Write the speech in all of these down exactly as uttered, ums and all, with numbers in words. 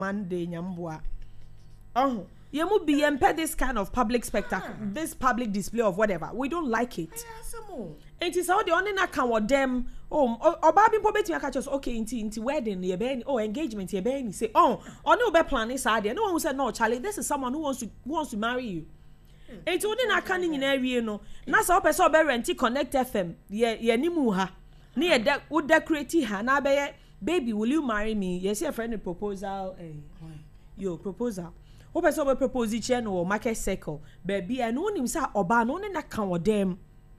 Monday nyambua. Oh, you must be impede this kind of public spectacle, ah. this public display of whatever. We don't like it. It is how the only na can with them. Oh, or Barbie Pobet catch us. Okay, into into wedding, ye ben, oh engagement, ye ben. Say, oh, or no be plan this idea. No one who said no, Charlie. This is someone who wants to who wants to marry you. It's only na can in area no. Na so person be renti Connect F M. Ye ye ni mu ha. Ni ye de would decorate ha. Na be baby, will you marry me? Yes, your friend proposal. Eh, yo proposal. Who person be propose each or market circle. Baby, I know him say oba no na can with them.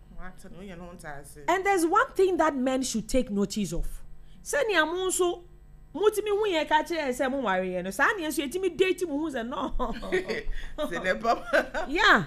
And there's one thing that men should take notice of. Sani amunso mutimi hu ye ka kire se mo ware no sa na so etimi date mu hu se no. Se ne papa. Yeah.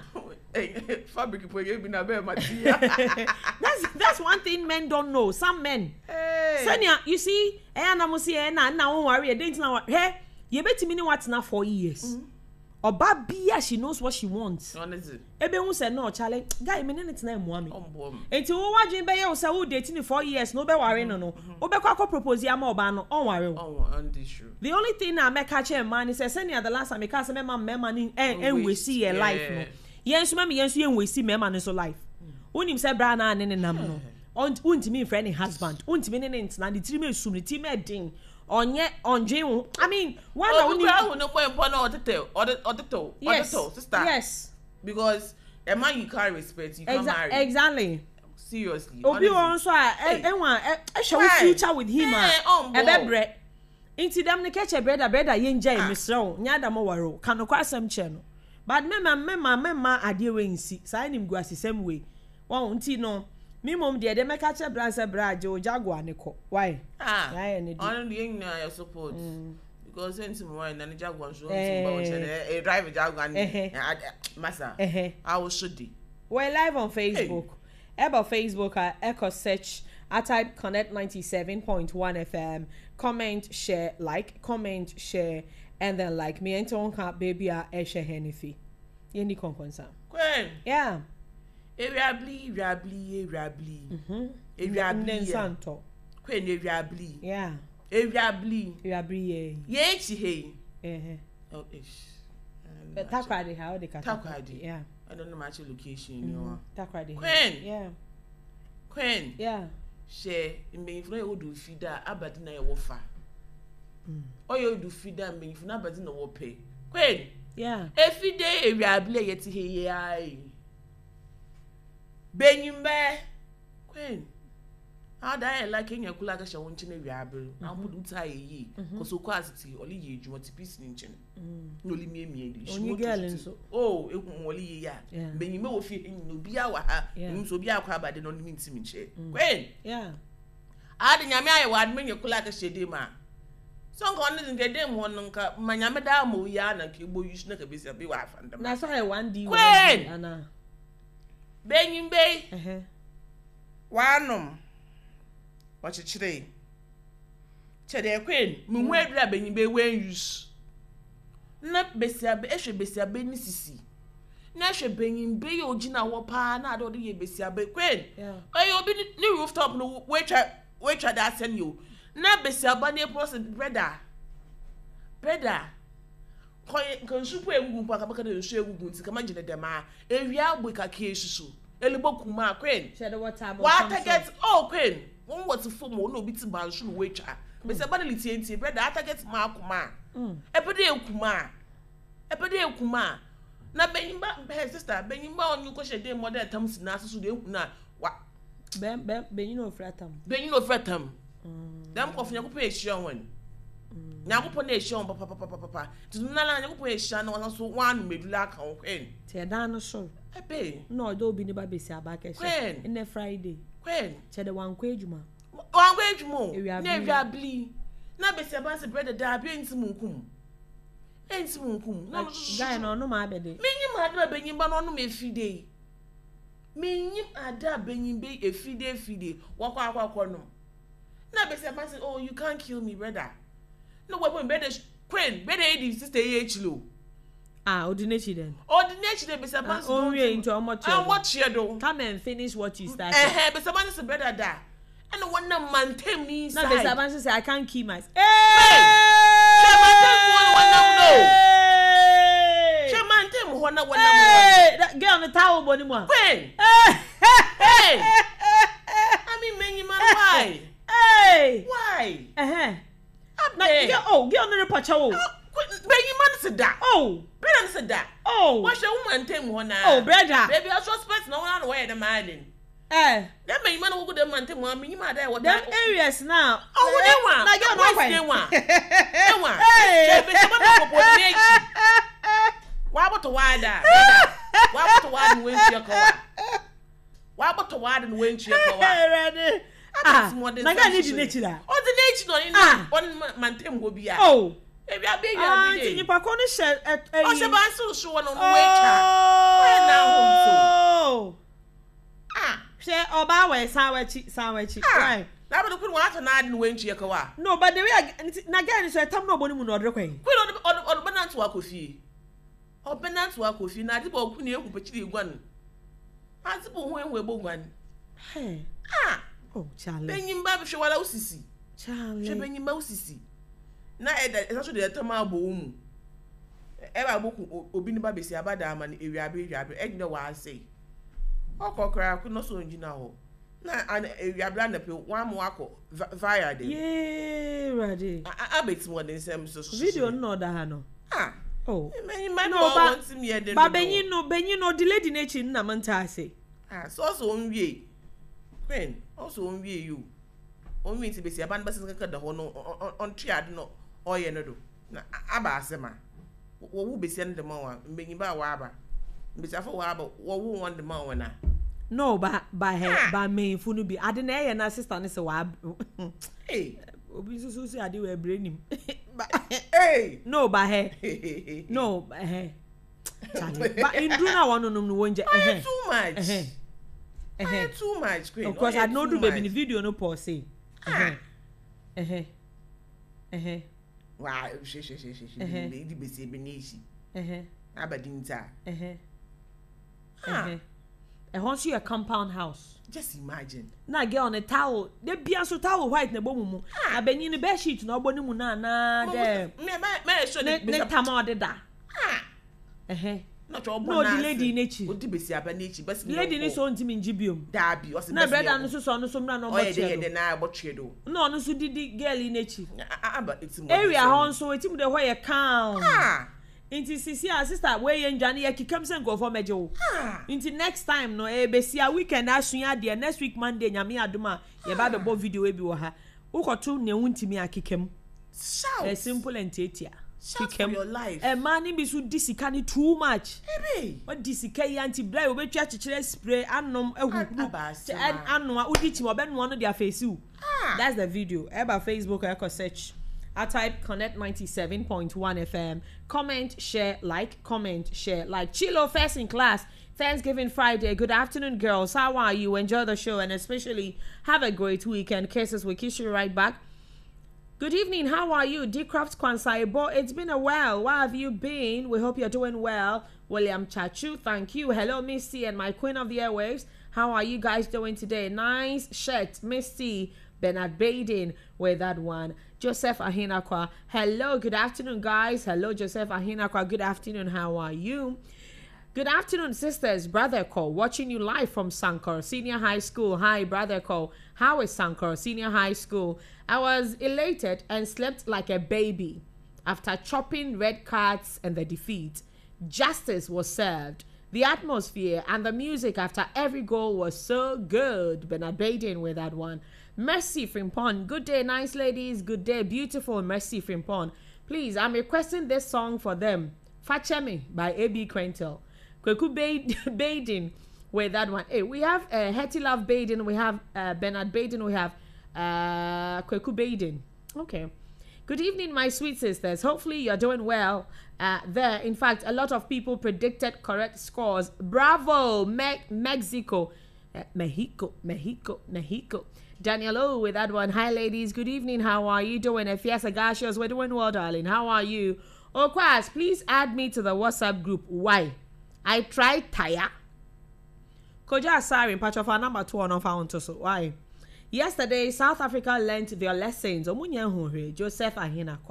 Fabric po ye bi na be matia. That's that's one thing men don't know. Some men. Hey. Sani you see, eh na mo see eh na na won ware date na he ye betimi ni what na four years. Mm-hmm. Oba bia she knows what she wants. Honestly. Ebe hu say no Charlie, guy me ne tena emu ami. Enti wo wadwen be ye wo say wo dating four years no be ware no no. Wo be kwa propose ya ma oba no on ware. Oh, on this true. The only thing I make catch man is say send the last time me cause me ma me ma ni en we see your life no. Yen so me yen so yen we see me ma no so life. Onim say bra na ne ne nam no. On untimi friend husband. Untimi ne ne ntna the tiri me sum the tiri me din. Onye onje I mean one oh, only no point upon auditor auditor auditor sister yes because a man you can't respect you can't Exa- marry exactly seriously obi also e wan e show future with him ah e be bre inti dem ne catch brother brother ye nja emesrew nya da mo waro kanokwa asem che no but me ma me ma me ma ade we nsi sai nim gu asesem we won nti no me mom de de me catch branch braje o jaguar ne ko why ah on the na your support because since more na jaguar so but we drive jaguar ni massa I will should be we're live on Facebook hey. About Facebook uh, echo search I type Connect ninety-seven point one F M comment share like comment share and then like me and ton can baby a share henifi any concern Queen yeah Ewiabli, ewiabli, ewiabli. Mhm. Ewiabli. Santo. Queen ewiabli. Yeah. Ewiabli. Ewiabli ye. Ye chi he. Eh. Oh ish. But takwadi how they can. Takwadi. Yeah. I don't know much location you know. Takwadi. Queen. Yeah. Queen. Yeah. She me ifuna e odu fida abadi na ye wo fa. Mm. Oyo odu fida me ifuna abadi na wo pe. Queen. Yeah. Efide ewiabli ye ti he ye ai. Benyimbe Queen how da I like enya kula ga shawo nchine wiabe na mudu ta yi koso ko asiti oli ye edwuma ti peace ni nchine no li mi emi edi onye girl nso oh eku oli ye ya benyimbe wo fi enyi no bia wa ha nso bia akwa abade no ni ntimi nche Queen yeah ade nyame aye wa ade kula ga shede ma so ngo ne ngede mo no nka manyame da mo ya na ke gbo yusu na ka besi abi wa afanda na so e one d Queen ana Benyimbe eh wanum wachichire chede Queen mu hu adura benyimbe wen use na besiabe ehwe besiabe ni sisi na ehwe benyimbe ye ogina wo pa na ade ye besiabe Queen oye obi ni rooftop no wecha wecha da send you na besiaba na process brother brother koye konsupu egugu pa ka baka na nsu egugu nti kama gine dem a ewia agbo ka ka esusu elibo kuma Queen shede water what target oh Queen won what form no obi ti bansu no wecha be se ba na litie nti brother target ma kuma epede ekuma epede ekuma na benyimba be sister benyimba onyu ko shede model tam si na asusu de ekuna wa ben ben benyino fratam benyino fratam dem ko fnya ko pe ehia won nyagopo na ehia on papa papa papa tunala nyagopo ehia na won so wan medula kan Queen te dan no so ebe no do obi ni ba besi abaka she in Friday Queen che de wan kwa edwuma wan kwa edwuma na ewiabli na besi abase brother da bi entimu nkum entimu nkum na guy no no ma abede menyim ada benyimba no no me fide menyim ada benyimbe efide efide wakwa akwa akwa no na besi abase oh you can't kill me brother no we when brother Queen brother edi sister ehlo ah ordinate then ordinate dey be say pass on we into how much how much you do come and finish what you started eh eh be say pass brother da and one na maintain me inside na be say say I can't keep myself eh Hey, that girl on the towel, bonny one. Hey, hey. I mean, many man, why? Hey, why? Uh huh. Up Now, there. girl, oh, girl, on the pacho. Many man said that. Oh, Brother said that. oh, What's your woman tell me one now? oh, brother. Baby, I suspect no one away the man. Eh, That many man who could man tell me, you might die. What them areas now. Oh, what they want? Now, girl, no way. They want. They want. Hey. Why about to wide that? Why about to wide and win your car? Why about to wide and win your car? Ready? Ah, now, girl, need to nature that. Oh, the nature on in Ah. one man tem go be. Oh, Maybe I beg ah, you. you pa kono share at Oh, she ba so so on the way. Oh, Ah, share oba we sanwachi sanwachi. Right. na be kun wa to na ade no wenchi yekawa. No, but the way na girl so tam no boni mu no odre kwen. Kun on on on benant wa kofi. O benant wa kofi na ade ba ku na eku pechiri egwan. Ade bo ho enwe bo gwan. Hey. Ah, Oh, Charlie. benyim ba be hwe wala usisi. Charlie. Hwe benyim ba usisi. Na eda esa so de tama abo mu. E ba boku obi ni ba besi abada ama ni ewiabe ewiabe e gbe wa say. Okokra ku no so njina ho. Na an ewiabe na pe wan mo akọ via de. Yeah, ready. Abet mo den sem so so. Video no da ha no. Ah. Oh. Many man No, no ba- want me e den. Ba benyin no benyin no delay di nechi na manta ase. Ah, so so onwie. Queen, also onwie you. Onwie ti besi aban besi kaka da ho no on triad no. Oye no do. Na aba asema. Wo wu besi an de ma wa, mbenyi ba wa aba. Mbesi afọ wa aba, wo wu won de ma wa na. No, ba ba he Ah. ba main fu no bi. Ade na ye na sister ne se wa. Hey. Obi so so say ade we brain Hey. No, ba he. No, ba he. Charlie. But in do na one no no wonje. Eh. Too much. Eh. Eh. Too much, Queen. Of course, Oh, I know too do baby in much. the video no pause say. Ah. Eh. Eh. Eh. Wow, she she she she she. Eh. Di besi ebe na echi. Eh. Abadinta. Eh. Ah. Eh. Eh, once you a compound house. Just imagine. Na get on a towel. They be so towel white na bomu. Na benyi ni bed sheet na oboni mu na na de. Me me me show Ne ne tama ode da. Ah. Eh. No cho No, the lady in echi. O di besi aba na echi, besi. The lady ni so ntimi njibiom. Dabi, o se Na brother no so so no so mra no Oh, yeah, boche. de na boche do. No no so didi girl in echi. Aba it's more. Area hon so etim de ho ye count. Ah. Inti sisi a sister we ye njane ye kikam se go for meje wo. Ah. Inti next time no e besi a weekend asua de next week Monday nyame adoma ye ba be bo video we bi wo ha. Ukoto ne wuntimi akikam. Shout. A simple and tetia. Shout for your life. A man in bisu disika ni too much. Baby. What disika yi anti bra we twa chechire spray anom ehuhu. Abasema. Anwa udi chi obe no no dia face you. Ah. That's the video. Eba Facebook I can search. I type Connect ninety-seven point one F M. Comment, share, like, comment, share, like. Chilo first in class. Thanksgiving Friday. Good afternoon, girls. How are you? Enjoy the show and especially have a great weekend. Kisses, we kiss you right back. Good evening. How are you? D Crafts Kwansaibo. It's been a while. Where have you been? We hope you're doing well. William Chachu. Thank you. Hello, Misty and my queen of the airwaves. How are you guys doing today? Nice shirt, Misty. Bernard Baden with that one. Joseph Ahinakwa. Hello. Good afternoon, guys. Hello, Joseph Ahinakwa. Good afternoon. How are you? Good afternoon, sisters. Brother Cole, watching you live from Sankor Senior High School. Hi, Brother Cole. How is Sankor Senior High School? I was elated and slept like a baby after chopping red cards and the defeat. Justice was served. The atmosphere and the music after every goal was so good. Bernard Baden with that one. Mercy Frimpon. Good day, nice ladies. Good day, beautiful Mercy Frimpon. Please, I'm requesting this song for them. Fachemi by A B Quentel. Kweku Baden with that one. Hey, we have uh, Hetty Love Baden. We have uh, Bernard Baden. We have uh, Kweku Baden. Okay. Good evening, my sweet sisters. Hopefully you're doing well uh, there. In fact, a lot of people predicted correct scores. Bravo, Me Mexico. Uh, Mexico, Mexico, Mexico. Daniel O with that one. Hi, ladies. Good evening. How are you doing? If yes, Agashos, we're doing well, darling. How are you? Oh, Quas, please add me to the WhatsApp group. Why? I tried tire. Koja Asari, patch of our number two on our so why? Yesterday, South Africa learned their lessons. Omunye Hunre, Joseph Ahinakwa.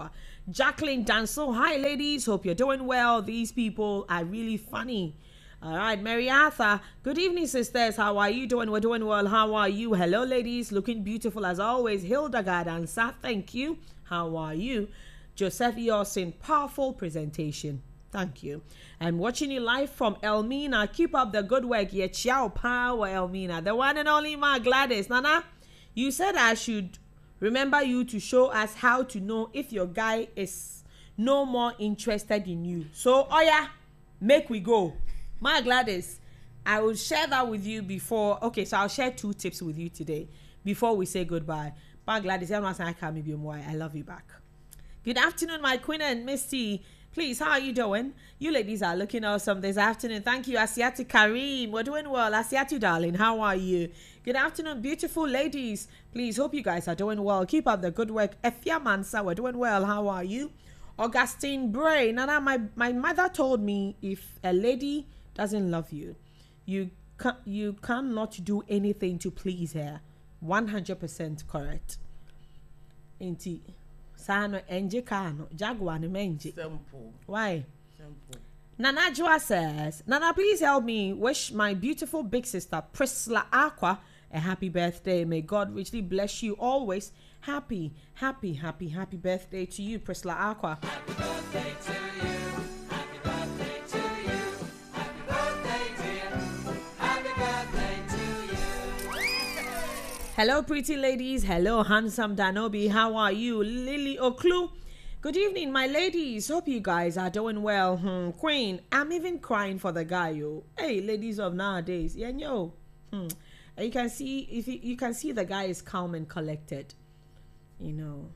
Jacqueline Danso, hi ladies, hope you're doing well. These people are really funny. All right, Mary Arthur, good evening sisters, how are you doing? We're doing well, how are you? Hello ladies, looking beautiful as always. Hildegard Ansa, thank you. How are you? Joseph Yosin, powerful presentation. Thank you. I'm watching you live from Elmina. Keep up the good work. Yeah, ciao, power, Elmina. The one and only Ma Gladys. Nana, you said I should remember you to show us how to know if your guy is no more interested in you. So, oh yeah, make we go. Ma Gladys, I will share that with you before. Okay, so I'll share two tips with you today before we say goodbye. Ma Gladys, I love you back. Good afternoon, my queen and Misty. Please, how are you doing? You ladies are looking awesome this afternoon. Thank you, Asiati Kareem. We're doing well. Asiati, darling, how are you? Good afternoon, beautiful ladies. Please, hope you guys are doing well. Keep up the good work. Efia Mansa, we're doing well. How are you? Augustine Bray. Nana, my, my mother told me if a lady doesn't love you, you, can, you cannot do anything to please her. one hundred percent correct. Inti. Sano enje kano jaguar ni menje. Simple. Why? Simple. Nana Joa says, Nana, please help me wish my beautiful big sister Priscilla Aqua a happy birthday. May God richly bless you always. Happy, happy, happy, happy birthday to you, Priscilla Aqua. Happy birthday to you. Happy birthday to you. Happy birthday, dear. Happy birthday to you. Hello, pretty ladies. Hello, handsome Danobi. How are you? Lily Oklu. Good evening, my ladies. Hope you guys are doing well. Hmm. Queen, I'm even crying for the guy, yo. Hey, ladies of nowadays. Yeah, yo. Hmm. And you can see, if you, you can see the guy is calm and collected. You know.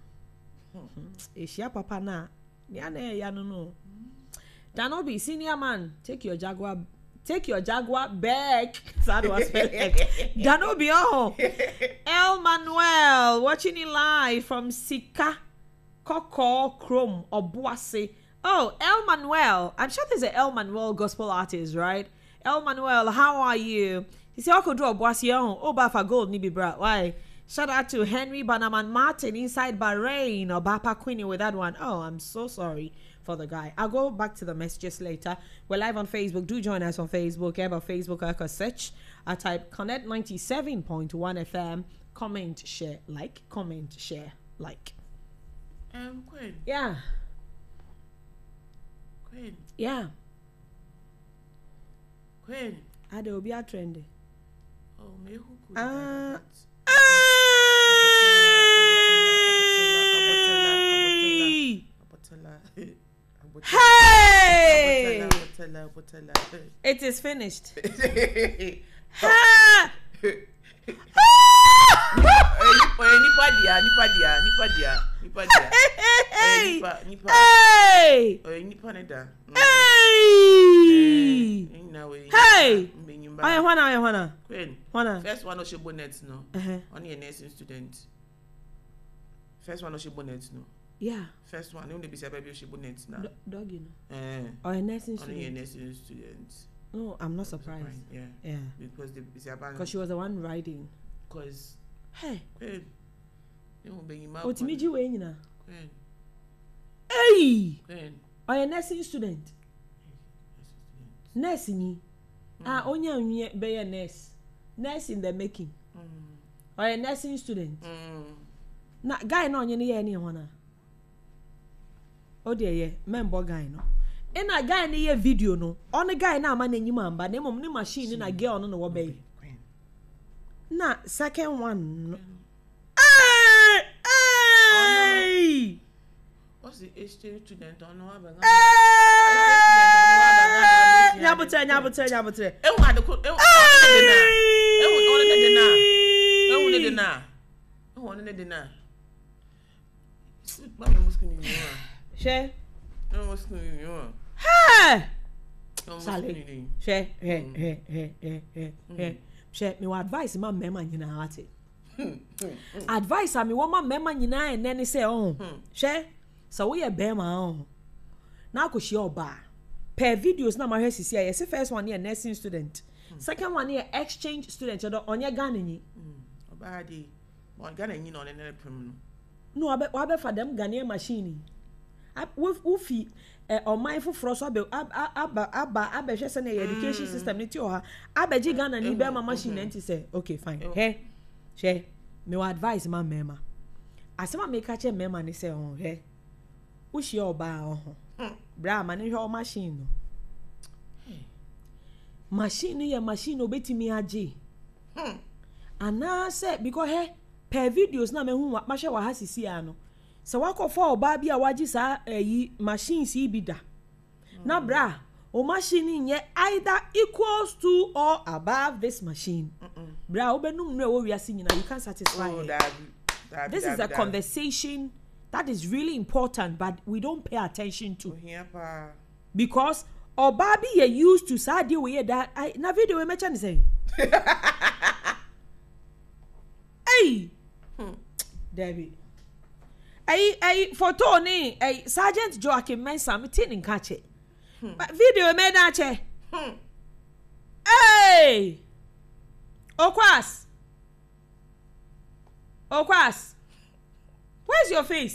Is she a papa na? Yeah, yeah, no, no. Danobi, senior man, take your Jaguar. Take your Jaguar back. Sad was Danobi, oh. El Manuel, watching it live from Sika Koko Chrome or Boise. Oh, El Manuel. I'm sure there's an El Manuel gospel artist, right? El Manuel, how are you? He said, "Oko do Boise oh, Oba for gold nibi bra." Why? Shout out to Henry Banaman Martin inside Bahrain or Bapa Queenie with that one. Oh, I'm so sorry for the guy. I'll go back to the messages later. We're live on Facebook. Do join us on Facebook. Ever Facebook, I can search. I type Connect ninety-seven point one F M. Comment, share, like. Comment, share, like. Um, Queen. Yeah. Queen. Yeah. Queen. I do be a trendy. Oh, me who could. Ah. Hey! It is finished. Ha! Hey! Hey! I wanna, I wanna. Queen. Wanna. First one of she bonnet no. Uh-huh. Only a nursing student. First one of she bonnet no. Yeah. First one, only be say baby she bonnet now. Dog, you know. Eh. Or a nursing Only a student. nursing student. No, I'm not surprised. Yeah. Yeah. Because they be say about. Because she was the one riding. Because. Hey. Queen. You won't be in my. Oh, Timiji way, you know. Queen. Hey! Queen. Or a nursing student. Nursing. Ah, only a be a nurse. Nurse in the making. Or a nursing student. Na guy no onye ne any one. O de ye member guy no. E na guy ne ye video no. On the guy na ama na nyima amba na mom ne machine na girl no no wo be. Na second one. Hey! Hey! What's the exchange student on no aba? Nyabutere nyabutere nyabutere. E hu ade ko e hu ade na. E hu ade na. E hu ade na. E hu ade na. Ba me muskini ni wa. She. No muskini ni wa. Hey! No muskini ni. She, he he he he he he. She me wa advice ma mema nyina ate. Advice am me wo ma mema nyina ene ne say oh. She, so we e be ma oh. Na ko she oba. Per videos na ma hwe sisi ya. Yes, first one here nursing student. Second one here exchange student. Odo onye Ghana ni. Oba di. Mo Ghana ni no ne ne pem no. No, wabe wabe for them Ghanaian machine. with ufi eh or mindful frost abe aba aba abehwe se na education system ni ti o ha abeji Ghana ni be ma machine enti say okay fine he she me wa advise ma mema asema me ka che mema ni say oh he wo hia oba ho bra ma ni hwe o machine no machine ye machine obetimi age hmm ana say because he per videos na me hu ma hwe wa ha sisi ano se wakofo oba bia waji sa eyi machines yi bi da na bra o machine nye either equals to or above this machine bra obenum no wo wiase nyina you can't satisfy oh, it. that, that, this that, is that, a conversation that is really important but we don't pay attention to because oba bi ye used to sa dey we that I na video we mention say hey hmm David ay ay photo ni ay Sergeant Joachim Mensah me tin nka che but video me na che hey Okwas Okwas where's your face